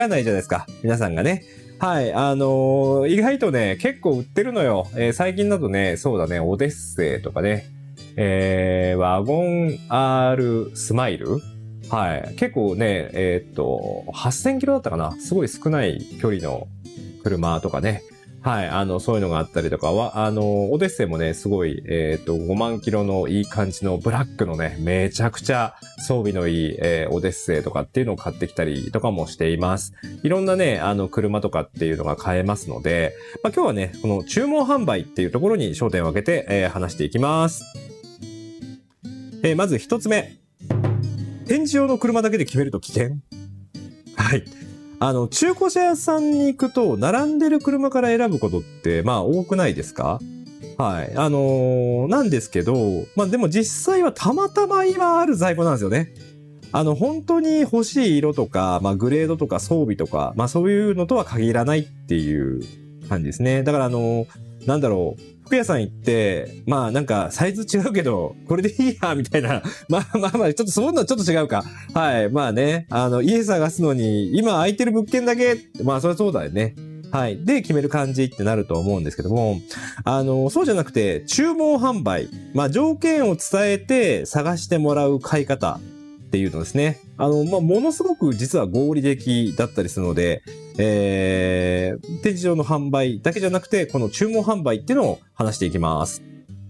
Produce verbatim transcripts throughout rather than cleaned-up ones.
かないじゃないですか。皆さんがね。はい。あのー、意外とね、結構売ってるのよ。えー、最近だとね、そうだね、オデッセイとかね、えー、ワゴン R スマイルはい。結構ね、えーっと、はっせんキロだったかな。すごい少ない距離の車とかね。はい。あの、そういうのがあったりとかは、あの、オデッセイもね、すごい、えーっと、ごまんキロのいい感じのブラックのね、めちゃくちゃ装備のいい、えー、オデッセイとかっていうのを買ってきたりとかもしています。いろんなね、あの、車とかっていうのが買えますので、まあ、今日はね、この注文販売っていうところに焦点を当てて、えー、話していきます。えー、まず一つ目。展示用の車だけで決めると危険？はい。あの、中古車屋さんに行くと、並んでる車から選ぶことって、まあ、多くないですか？はい。あのー、なんですけど、まあ、でも実際はたまたま今ある在庫なんですよね。あの、本当に欲しい色とか、まあ、グレードとか装備とか、まあ、そういうのとは限らないっていう感じですね。だから、あの、なんだろう。服屋さん行って、まあなんかサイズ違うけど、これでいいや、みたいな。まあまあまあ、ちょっとそういうのはちょっと違うか。はい。まあね、あの、家探すのに、今空いてる物件だけ、まあそれはそうだよね。はい。で、決める感じってなると思うんですけども、あの、そうじゃなくて、注文販売。まあ条件を伝えて探してもらう買い方っていうのですね。あの、まあものすごく実は合理的だったりするので、えー、展示場の販売だけじゃなくて、この注文販売っていうのを話していきます。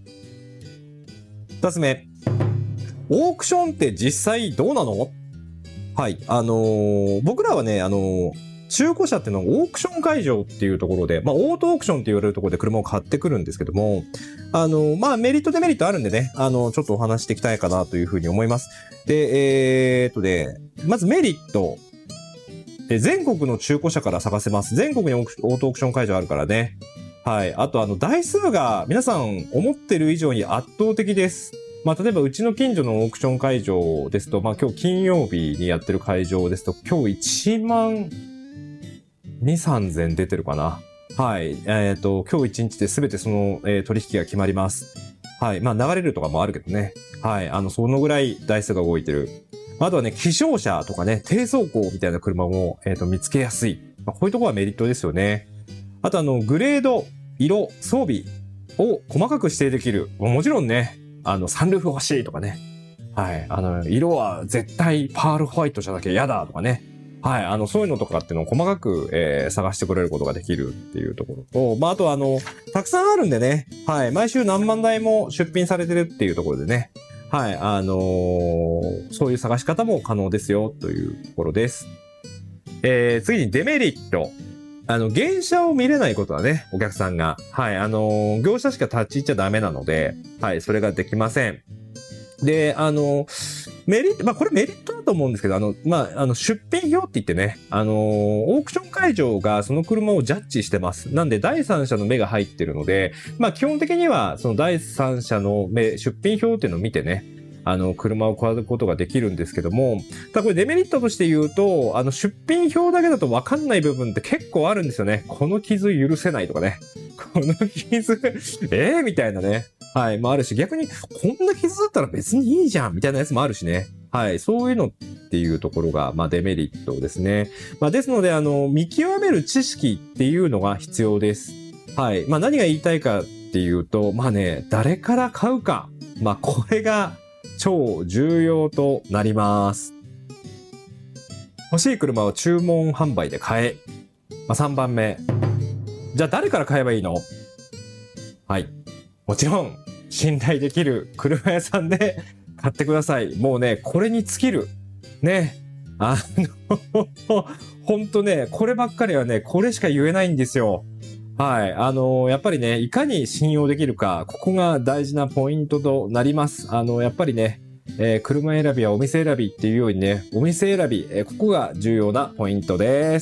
二つ目。オークションって実際どうなの？はい。あのー、僕らはね、あのー、中古車っていうのはオークション会場っていうところで、まあ、オートオークションって言われるところで車を買ってくるんですけども、あのー、まあ、メリットデメリットあるんでね、あのー、ちょっとお話していきたいかなというふうに思います。で、えーっとね、まずメリット。全国の中古車から探せます。全国にオートオークション会場あるからね。はい。あと、あの、台数が皆さん思ってる以上に圧倒的です。まあ、例えばうちの近所のオークション会場ですと、まあ、今日金曜日にやってる会場ですと、今日いちまんに、さんぜん出てるかな。はい。えっと、今日いちにちで全てその、えー、取引が決まります。はい。まあ、流れるとかもあるけどね。はい。あの、そのぐらい台数が動いてる。あとはね、希少車とかね、低走行みたいな車も、えっと、見つけやすい。まあ、こういうところはメリットですよね。あとあの、グレード、色、装備を細かく指定できる。もちろんね、あの、サンルーフ欲しいとかね。はい。あの、色は絶対パールホワイトじゃなきゃ嫌だとかね。はい。あの、そういうのとかっていうのを細かく、えー、探してくれることができるっていうところと、まあ、あとはあの、たくさんあるんでね。はい。毎週何万台も出品されてるっていうところでね。はい。あのー、そういう探し方も可能ですよというところです。えー、次にデメリット。あの、原車を見れないことはね、お客さんが。はい。あのー、業者しか立ち入っちゃダメなので、はい。それができません。で、あの、メリット、まあ、これメリットだと思うんですけど、あの、まあ、あの、出品表って言ってね、あの、オークション会場がその車をジャッジしてます。なんで、第三者の目が入ってるので、まあ、基本的には、その第三者の目、出品表っていうのを見てね、あの、車を買うことができるんですけども、ただこれデメリットとして言うと、あの、出品表だけだと分かんない部分って結構あるんですよね。この傷許せないとかね。この傷、えーみたいなね。はい、もあるし、逆に、こんな傷だったら別にいいじゃんみたいなやつもあるしね。はい、そういうのっていうところが、まあ、デメリットですね。まあ、ですので、あの、見極める知識っていうのが必要です。はい。まあ、何が言いたいかっていうと、まあね、誰から買うか。まあ、これが超重要となります。欲しい車を注文販売で買え。まあ、さんばんめ。じゃあ誰から買えばいいの？はい。もちろん、信頼できる車屋さんで買ってください。もうね、これに尽きる。ね。あの、ほんとね、こればっかりはね、これしか言えないんですよ。はい。あの、やっぱりね、いかに信用できるか、ここが大事なポイントとなります。あの、やっぱりね、えー、車選びはお店選びっていうようにね、お店選び、えー、ここが重要なポイントです。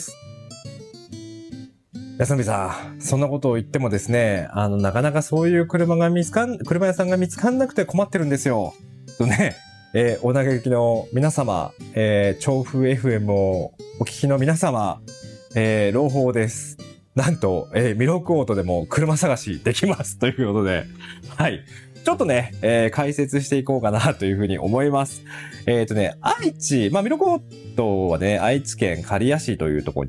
安波さん、そんなことを言ってもですね、あの、なかなかそういう車が見つかん、車屋さんが見つかんなくて困ってるんですよ。とね、えー、お嘆きの皆様、えー、調布 エフエム をお聞きの皆様、えー、朗報です。なんと、えー、ミロクオートでも車探しできますということで、はい。 ちょっとね、えー解説していこうかなというふうに思います。えっとね、愛知、まあ、ミロコートはね、愛知県刈谷市というところに